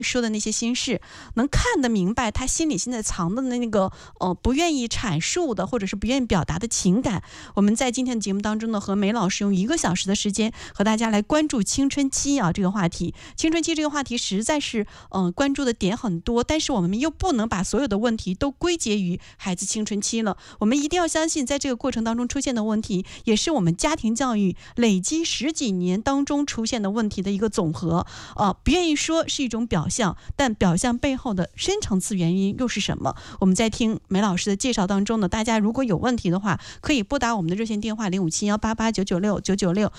说的那些心事，能看得明白他心里现在藏的那个不愿意阐述的或者是不愿意表达的情感。我们在今天的节目当中呢，和梅老师用1个小时的时间和大家来关注青春期这个话题。青春期这个话题实在是关注的点很多，但是我们又不能把所有的问题都归结于孩子青春期了。我们一定要相信，在这个过程当中出现的问题，也是我们家庭教育累积10几年当中出现的问题的一个总和。不愿意说是一种表象，但表象背后的深层次原因又是什么？我们在听梅老师的介绍当中呢，大家如果有问题的话，可以拨打我们的热线电话057188996996